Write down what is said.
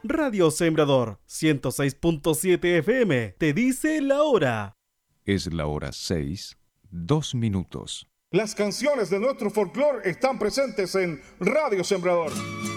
Radio Sembrador 106.7 FM te dice la hora. Es la hora 6, 2 minutos. Las canciones de nuestro folclore están presentes en Radio Sembrador.